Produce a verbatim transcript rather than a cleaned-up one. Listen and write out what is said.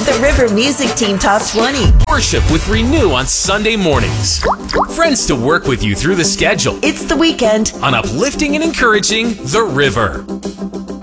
The River Music Team Top twenty. Worship with Renew on Sunday mornings. Friends to work with you through the schedule. It's the weekend On uplifting and encouraging The River.